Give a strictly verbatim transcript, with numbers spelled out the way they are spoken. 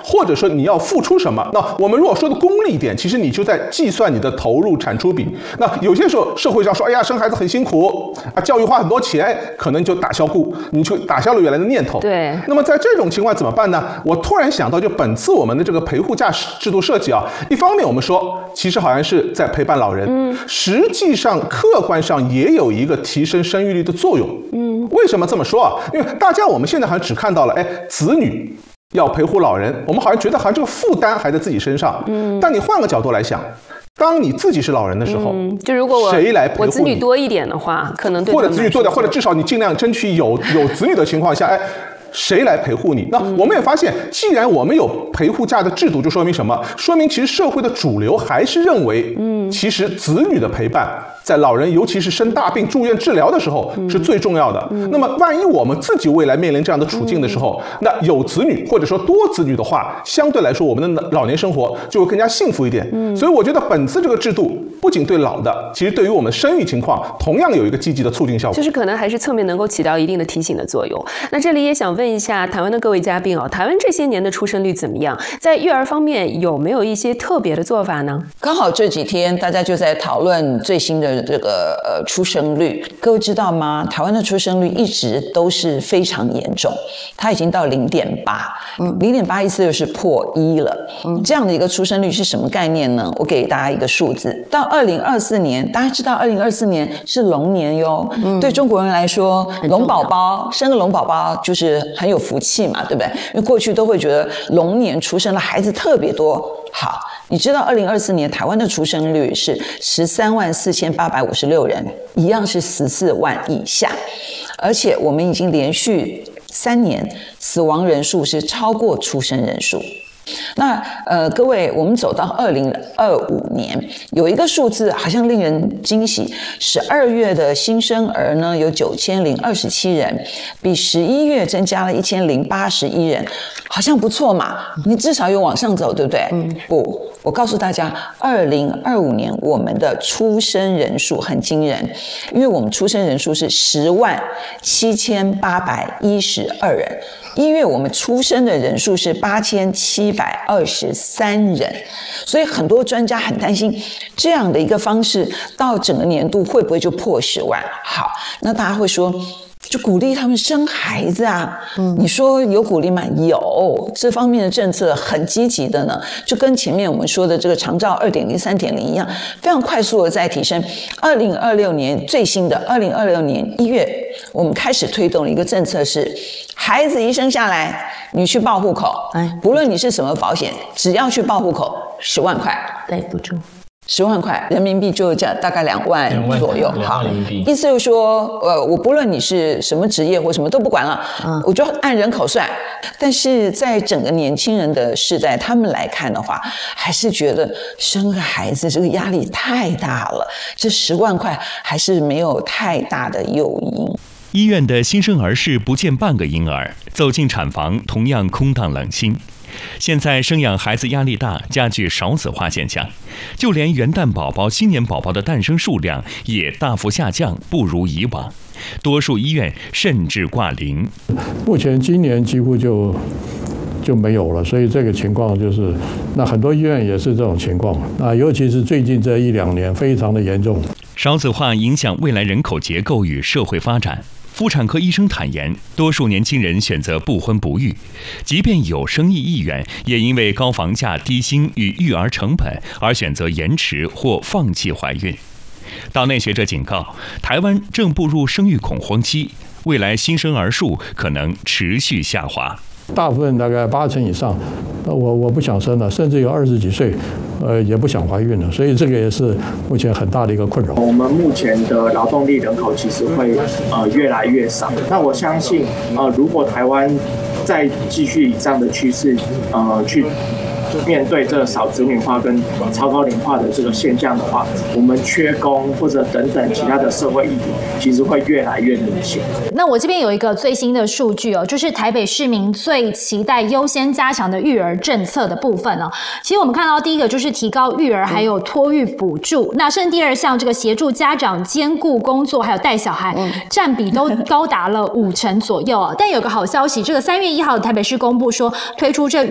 或者说你要付出什么。那我们如果说的功利一点，其实你就在计算你的投入产出比。那有些时候社会上说，哎呀，生孩子很辛苦啊，教育花很多钱，可能就打消顾，你就打消了原来的念头。 对。 那么在这种情况怎么办呢？我突然想到，就本次我们的这个陪护假制度设计啊，一方面我们说，其实好像是在陪伴老人，嗯，实际上客观上也有一个提升生育率的作用。嗯，为什么这么说啊？因为大家我们现在好像只看到了，哎，子女要陪护老人，我们好像觉得好像这个负担还在自己身上。嗯，但你换个角度来想，当你自己是老人的时候， 嗯，就如果我谁来陪护你？ 我子女多一点的话，可能对或者子女多点，或者至少你尽量争取有有子女的情况下，哎。谁来陪护你？那我们也发现，既然我们有陪护假的制度，就说明什么？说明其实社会的主流还是认为，嗯，其实子女的陪伴在老人尤其是生大病住院治疗的时候是最重要的。嗯，那么万一我们自己未来面临这样的处境的时候，嗯，那有子女或者说多子女的话，相对来说我们的老年生活就会更加幸福一点。嗯，所以我觉得本次这个制度不仅对老的，其实对于我们生育情况同样有一个积极的促进效果， 就是可能还是侧面能够起到一定的提醒的作用。那这里也想问。问一下台湾的各位嘉宾哦，台湾这些年的出生率怎么样？在育儿方面有没有一些特别的做法呢？ 刚好这几天大家就在讨论最新的这个呃出生率，各位知道吗？台湾的出生率一直都是非常严重，它已经到零点八，嗯，零点八意思就是破一了。嗯，这样的一个出生率是什么概念呢？我给大家一个数字，到二零二四年，大家知道二零二四年是龙年哟。嗯，对中国人来说，龙宝宝生个龙宝宝就是很有福气嘛，对不对？因为过去都会觉得龙年出生的孩子特别多。好，你知道二零二四年台湾的出生率是十三万四千八百五十六人，一样是十四万以下，而且我们已经连续三年死亡人数是超过出生人数。那呃，各位，我们走到二零二五年，有一个数字好像令人惊喜，十二月的新生儿呢有九千零二十七人，比十一月增加了一千零八十一人，好像不错嘛。你至少有往上走，对不对？嗯，不，我告诉大家，二零二五年我们的出生人数很惊人，因为我们出生人数是十万七千八百一十二人。一月我们出生的人数是八千七百二十三人，所以很多专家很担心这样的一个方式到整个年度会不会就破十万。好，那大家会说就鼓励他们生孩子啊，嗯，你说有鼓励吗？有，这方面的政策很积极的呢，就跟前面我们说的这个长照 二点零 三点零 一样，非常快速的在提升。二零二六年最新的二零二六年一月，我们开始推动了一个政策是，孩子一生下来，你去报户口，哎，不论你是什么保险，只要去报户口，十万块， 对，补助。 十万块人民币就这样，大概两万左右。好，意思就是说，呃，我不论你是什么职业或什么都不管了，嗯，我就按人口算。但是在整个年轻人的世代，他们来看的话，还是觉得生个孩子这个压力太大了，这十万块还是没有太大的诱因。 医院的新生儿室不见半个婴儿，走进产房同样空荡冷清。现在生养孩子压力大，加剧少子化现象，就连元旦宝宝、新年宝宝的诞生数量也大幅下降，不如以往。多数医院甚至挂零。 目前今年几乎就就没有了，所以这个情况就是，那很多医院也是这种情况。那尤其是最近这一两年，非常的严重。 少子化影响未来人口结构与社会发展。妇产科医生坦言，多数年轻人选择不婚不育，即便有生育意愿，也因为高房价、低薪与育儿成本而选择延迟或放弃怀孕。岛内学者警告，台湾正步入生育恐慌期，未来新生儿数可能持续下滑。 大部分大概八成以上，我我不想生了，甚至有二十几岁，呃，也不想怀孕了，所以这个也是目前很大的一个困扰。 我们目前的劳动力人口其实会呃越来越少，那我相信呃如果台湾再继续以这样的趋势呃去面对这少子女化跟超高龄化的这个现象的话，我们缺工或者等等其他的社会议题，其实会越来越明显。 那我这边有一个最新的数据哦，就是台北市民最期待优先加强的育儿政策的部分哦。其实我们看到第一个就是提高育儿还有托育补助，那甚至第二项这个协助家长兼顾工作还有带小孩，占比都高达了五成左右哦。但有个好消息，这个三月一号台北市公布说推出这